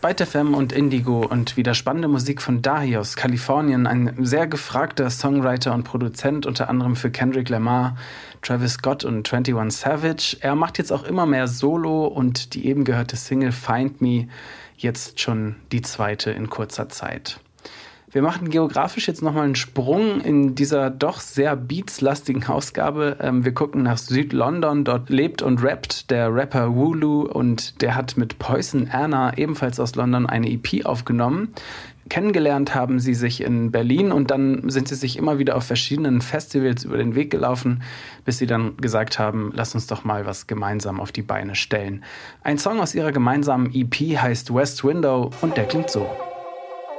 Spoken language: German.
Byte FM und Indigo und wieder spannende Musik von Dahi aus Kalifornien, ein sehr gefragter Songwriter und Produzent, unter anderem für Kendrick Lamar, Travis Scott und 21 Savage. Er macht jetzt auch immer mehr Solo und die eben gehörte Single Find Me jetzt schon die zweite in kurzer Zeit. Wir machen geografisch jetzt nochmal einen Sprung in dieser doch sehr beatslastigen Ausgabe. Wir gucken nach Südlondon, dort lebt und rappt der Rapper Wooloo und der hat mit Poison Anna, ebenfalls aus London, eine EP aufgenommen. Kennengelernt haben sie sich in Berlin und dann sind sie sich immer wieder auf verschiedenen Festivals über den Weg gelaufen, bis sie dann gesagt haben, lass uns doch mal was gemeinsam auf die Beine stellen. Ein Song aus ihrer gemeinsamen EP heißt West Window und der klingt so.